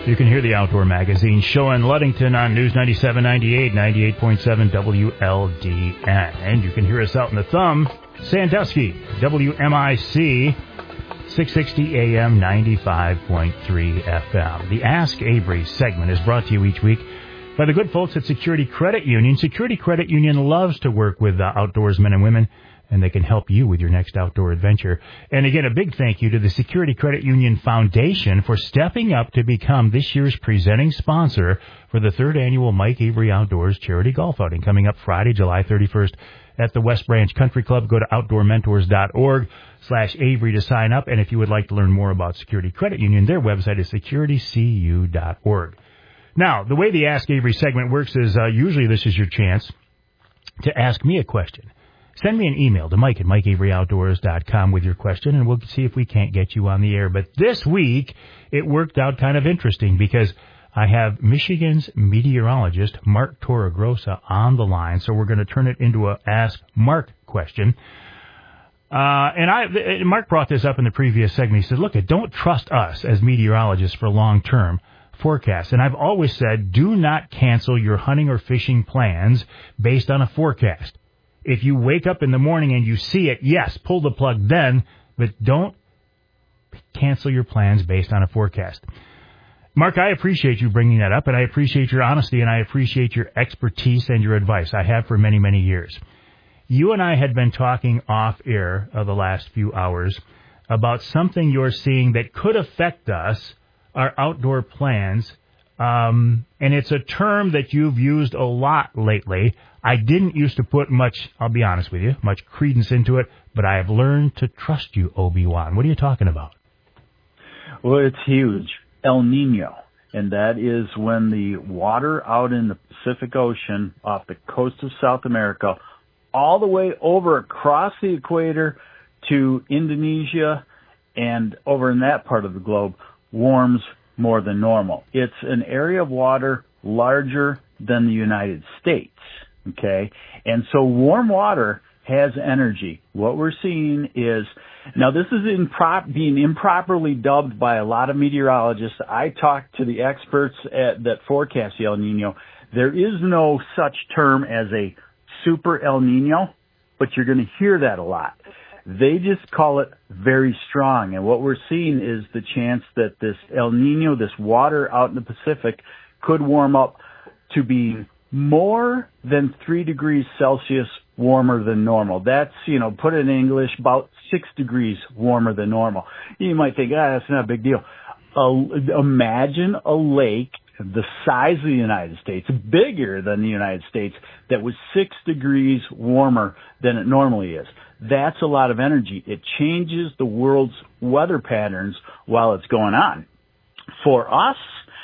You can hear the Outdoor Magazine show in Ludington on News 97.98, 98.7 WLDN. And you can hear us out in the Thumb, Sandusky, WMIC, 660 AM, 95.3 FM. The Ask Avery segment is brought to you each week by the good folks at Security Credit Union. Security Credit Union loves to work with outdoorsmen and women, and they can help you with your next outdoor adventure. And again, a big thank you to the Security Credit Union Foundation for stepping up to become this year's presenting sponsor for the third annual Mike Avery Outdoors Charity Golf Outing coming up Friday, July 31st at the West Branch Country Club. Go to outdoormentors.org/Avery to sign up. And if you would like to learn more about Security Credit Union, their website is securitycu.org. Now, the way the Ask Avery segment works is usually this is your chance to ask me a question. Send me an email to Mike at MikeAveryOutdoors.com with your question, and we'll see if we can't get you on the air. But this week, it worked out kind of interesting because I have Michigan's meteorologist, Mark Torregrossa, on the line. So we're going to turn it into a Ask Mark question. And Mark brought this up in the previous segment. He said, look, don't trust us as meteorologists for long-term forecasts. And I've always said, do not cancel your hunting or fishing plans based on a forecast. If you wake up in the morning and you see it, yes, pull the plug then, but don't cancel your plans based on a forecast. Mark, I appreciate you bringing that up, and I appreciate your honesty, and I appreciate your expertise and your advice. I have for many, many years. You and I had been talking off air the last few hours about something you're seeing that could affect us, our outdoor plans, and it's a term that you've used a lot lately. I didn't used to put much, I'll be honest with you, much credence into it, but I have learned to trust you, Obi-Wan. What are you talking about? Well, it's huge. El Nino. And that is when the water out in the Pacific Ocean off the coast of South America, all the way over across the equator to Indonesia and over in that part of the globe, warms more than normal. It's an area of water larger than the United States. Okay. And so warm water has energy. What we're seeing is, now this is being improperly dubbed by a lot of meteorologists. I talked to the experts that forecast the El Nino. There is no such term as a super El Nino, but you're going to hear that a lot. They just call it very strong. And what we're seeing is the chance that this El Nino, this water out in the Pacific, could warm up to be more than 3 degrees Celsius warmer than normal. That's, put it in English, about 6 degrees warmer than normal. You might think, that's not a big deal. Imagine a lake the size of the United States, bigger than the United States, that was 6 degrees warmer than it normally is. That's a lot of energy. It changes the world's weather patterns while it's going on. For us,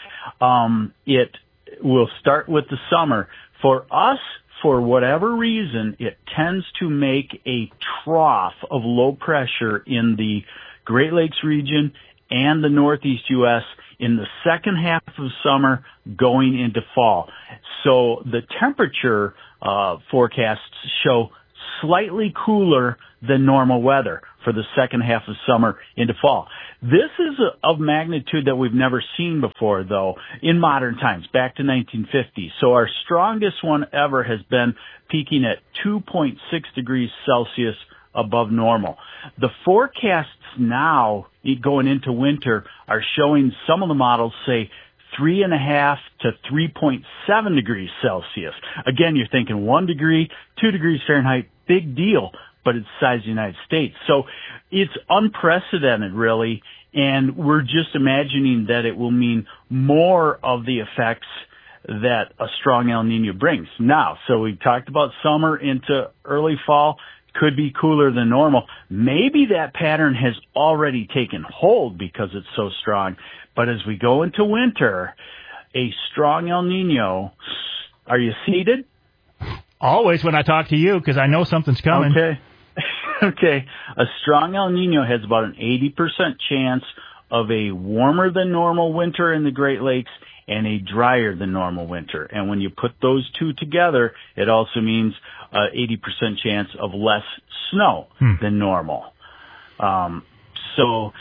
it will start with the summer. For us, for whatever reason, it tends to make a trough of low pressure in the Great Lakes region and the Northeast U.S. in the second half of summer going into fall. So the temperature forecasts show slightly cooler than normal weather for the second half of summer into fall. This is of magnitude that we've never seen before, though, in modern times, back to 1950. So our strongest one ever has been peaking at 2.6 degrees Celsius above normal. The forecasts now going into winter are showing, some of the models say 3.5 to 3.7 degrees Celsius. Again, you're thinking 1 degree, 2 degrees Fahrenheit, big deal, but it's the size of the United States. So it's unprecedented, really, and we're just imagining that it will mean more of the effects that a strong El Nino brings. Now, so we talked about summer into early fall, could be cooler than normal. Maybe that pattern has already taken hold because it's so strong. But as we go into winter, a strong El Nino, are you seated? Always when I talk to you, because I know something's coming. Okay. Okay. A strong El Nino has about an 80% chance of a warmer than normal winter in the Great Lakes and a drier than normal winter. And when you put those two together, it also means 80% chance of less snow than normal. So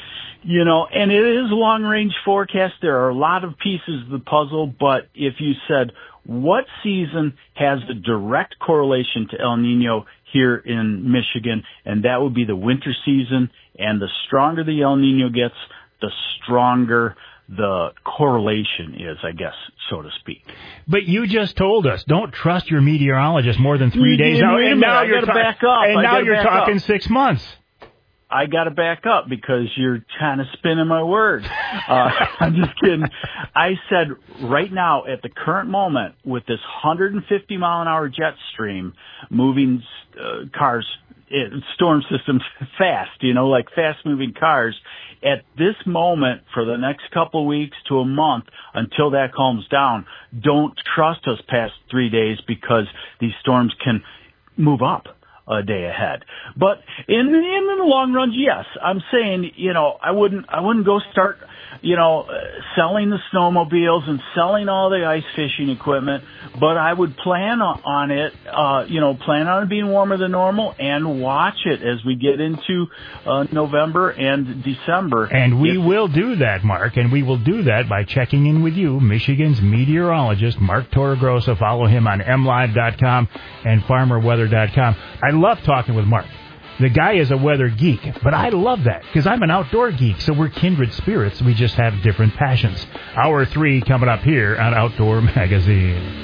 And it is a long-range forecast. There are a lot of pieces of the puzzle, but if you said, what season has a direct correlation to El Nino here in Michigan, and that would be the winter season, and the stronger the El Nino gets, the stronger the correlation is, I guess, so to speak. But you just told us, don't trust your meteorologist more than 3 days out, and now you're talking 6 months. I got to back up because you're kind of spinning my words. I'm just kidding. I said right now, at the current moment, with this 150 mile an hour jet stream moving cars, storm systems fast, like fast moving cars, at this moment for the next couple of weeks to a month until that calms down, don't trust us past 3 days because these storms can move up a day ahead. But in the long run, yes, I'm saying, I wouldn't go start, selling the snowmobiles and selling all the ice fishing equipment, but I would plan on it, plan on it being warmer than normal and watch it as we get into November and December. And we will do that, Mark, and we will do that by checking in with you, Michigan's meteorologist, Mark Torregrossa. Follow him on mlive.com and farmerweather.com. I love talking with Mark. The guy is a weather geek, but I love that because I'm an outdoor geek, so we're kindred spirits. We just have different passions. Hour 3 coming up here on Outdoor Magazine.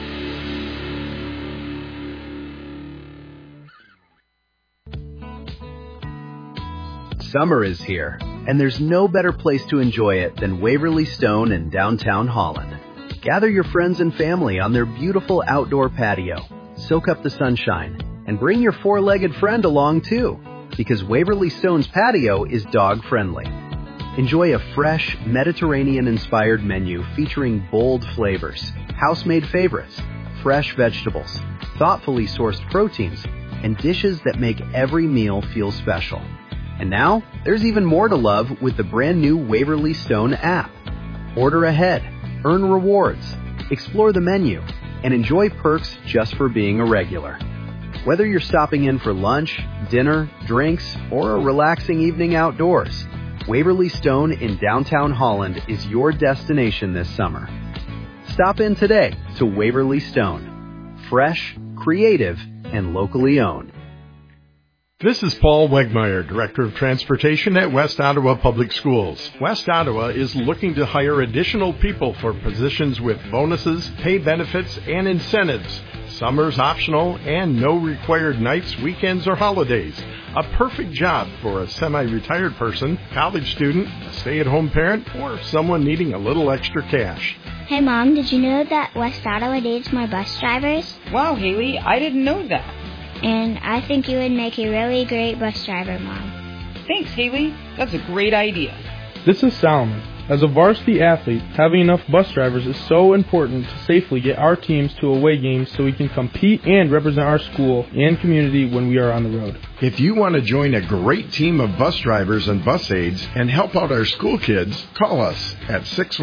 Summer is here, and there's no better place to enjoy it than Waverly Stone in downtown Holland. Gather your friends and family on their beautiful outdoor patio. Soak up the sunshine. And bring your four-legged friend along, too, because Waverly Stone's patio is dog-friendly. Enjoy a fresh, Mediterranean-inspired menu featuring bold flavors, house-made favorites, fresh vegetables, thoughtfully sourced proteins, and dishes that make every meal feel special. And now, there's even more to love with the brand-new Waverly Stone app. Order ahead, earn rewards, explore the menu, and enjoy perks just for being a regular. Whether you're stopping in for lunch, dinner, drinks, or a relaxing evening outdoors, Waverly Stone in downtown Holland is your destination this summer. Stop in today to Waverly Stone. Fresh, creative, and locally owned. This is Paul Wegmeyer, Director of Transportation at West Ottawa Public Schools. West Ottawa is looking to hire additional people for positions with bonuses, pay benefits, and incentives. Summer's optional and no required nights, weekends, or holidays. A perfect job for a semi-retired person, college student, a stay-at-home parent, or someone needing a little extra cash. Hey, Mom, did you know that West Ottawa needs more bus drivers? Wow, Haley, I didn't know that. And I think you would make a really great bus driver, Mom. Thanks, Haley. That's a great idea. This is Solomon. As a varsity athlete, having enough bus drivers is so important to safely get our teams to away games so we can compete and represent our school and community when we are on the road. If you want to join a great team of bus drivers and bus aides and help out our school kids, call us at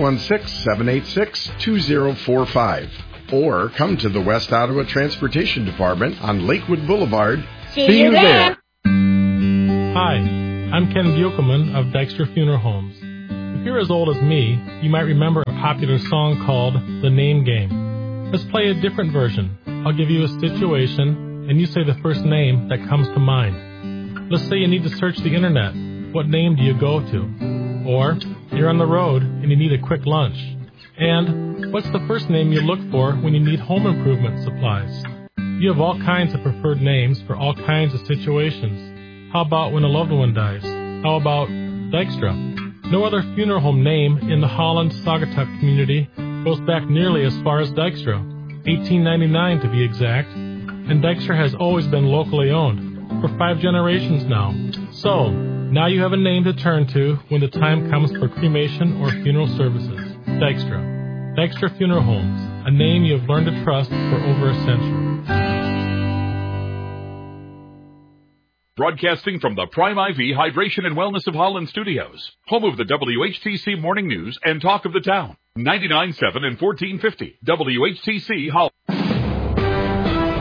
616-786-2045. Or come to the West Ottawa Transportation Department on Lakewood Boulevard. See you there! Hi, I'm Ken Buchelman of Dykstra Funeral Homes. If you're as old as me, you might remember a popular song called The Name Game. Let's play a different version. I'll give you a situation, and you say the first name that comes to mind. Let's say you need to search the internet. What name do you go to? Or you're on the road and you need a quick lunch. And what's the first name you look for when you need home improvement supplies? You have all kinds of preferred names for all kinds of situations. How about when a loved one dies? How about Dykstra? No other funeral home name in the Holland-Saugatuck community goes back nearly as far as Dykstra, 1899 to be exact, and Dykstra has always been locally owned, for 5 generations now. So, now you have a name to turn to when the time comes for cremation or funeral services. Dykstra. Dykstra Funeral Homes, a name you have learned to trust for over a century. Broadcasting from the Prime IV Hydration and Wellness of Holland Studios, home of the WHTC Morning News and Talk of the Town. 99.7 and 1450 WHTC Holland.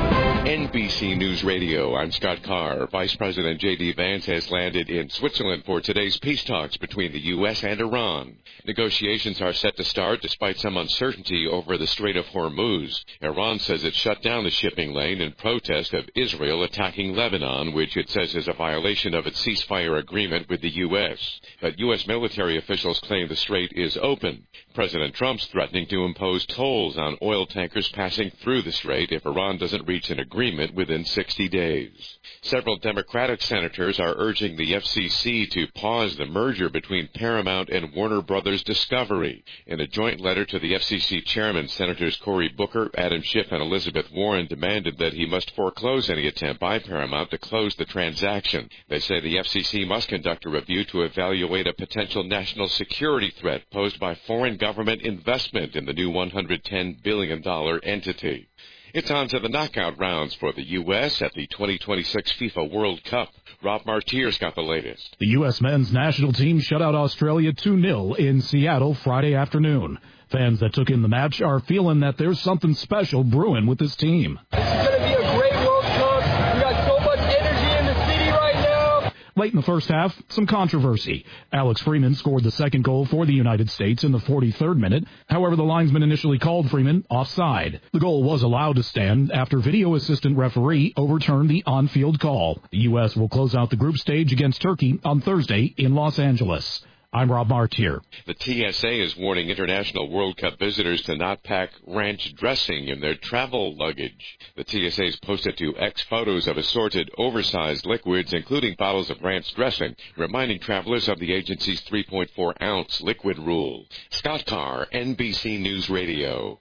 NBC News Radio, I'm Scott Carr. Vice President J.D. Vance has landed in Switzerland for today's peace talks between the U.S. and Iran. Negotiations are set to start despite some uncertainty over the Strait of Hormuz. Iran says it shut down the shipping lane in protest of Israel attacking Lebanon, which it says is a violation of its ceasefire agreement with the U.S. But U.S. military officials claim the strait is open. President Trump's threatening to impose tolls on oil tankers passing through the strait if Iran doesn't reach an agreement within 60 days. Several Democratic senators are urging the FCC to pause the merger between Paramount and Warner Brothers Discovery. In a joint letter to the FCC chairman, Senators Cory Booker, Adam Schiff, and Elizabeth Warren demanded that he must foreclose any attempt by Paramount to close the transaction. They say the FCC must conduct a review to evaluate a potential national security threat posed by foreign government investment in the new $110 billion entity. It's on to the knockout rounds for the U.S. at the 2026 FIFA World Cup. Rob Martier's got the latest. The U.S. men's national team shut out Australia 2-0 in Seattle Friday afternoon. Fans that took in the match are feeling that there's something special brewing with this team. This is going to be a great World Cup. We got so much energy in the city right now. Late in the first half, some controversy. Alex Freeman scored the second goal for the United States in the 43rd minute. However, the linesman initially called Freeman offside. The goal was allowed to stand after video assistant referee overturned the on-field call. The U.S. will close out the group stage against Turkey on Thursday in Los Angeles. I'm Rob Martier. The TSA is warning international World Cup visitors to not pack ranch dressing in their travel luggage. The TSA has posted to X photos of assorted, oversized liquids, including bottles of ranch dressing, reminding travelers of the agency's 3.4-ounce liquid rule. Scott Carr, NBC News Radio.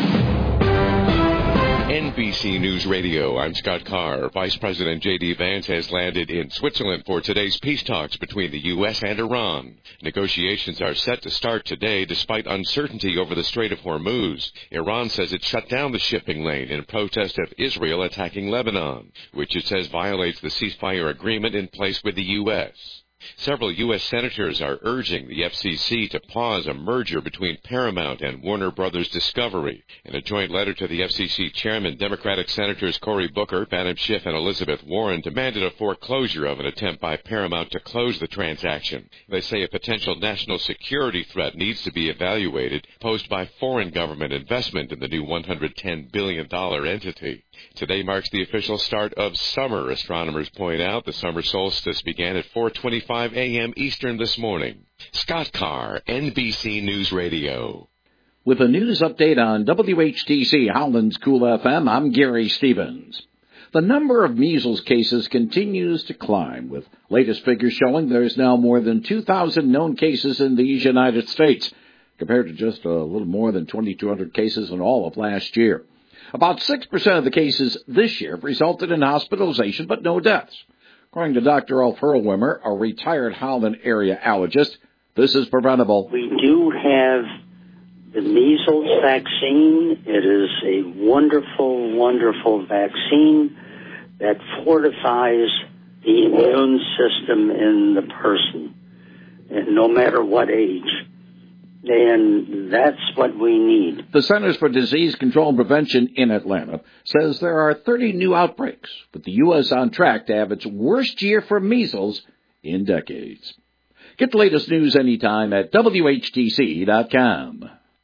NBC News Radio, I'm Scott Carr. Vice President J.D. Vance has landed in Switzerland for today's peace talks between the U.S. and Iran. Negotiations are set to start today despite uncertainty over the Strait of Hormuz. Iran says it shut down the shipping lane in protest of Israel attacking Lebanon, which it says violates the ceasefire agreement in place with the U.S. Several U.S. senators are urging the FCC to pause a merger between Paramount and Warner Brothers Discovery. In a joint letter to the FCC chairman, Democratic Senators Cory Booker, Adam Schiff, and Elizabeth Warren demanded a foreclosure of an attempt by Paramount to close the transaction. They say a potential national security threat needs to be evaluated, posed by foreign government investment in the new $110 billion entity. Today marks the official start of summer. Astronomers point out the summer solstice began at 4:25 a.m. Eastern this morning. Scott Carr, NBC News Radio. With a news update on WHTC Howland's Cool FM, I'm Gary Stevens. The number of measles cases continues to climb, with latest figures showing there's now more than 2,000 known cases in these United States, compared to just a little more than 2,200 cases in all of last year. About 6% of the cases this year have resulted in hospitalization, but no deaths. According to Dr. Ulf Hurlwimmer, a retired Howland area allergist, this is preventable. We do have the measles vaccine. It is a wonderful, wonderful vaccine that fortifies the immune system in the person, and no matter what age. And that's what we need. The Centers for Disease Control and Prevention in Atlanta says there are 30 new outbreaks, with the U.S. on track to have its worst year for measles in decades. Get the latest news anytime at WHTC.com.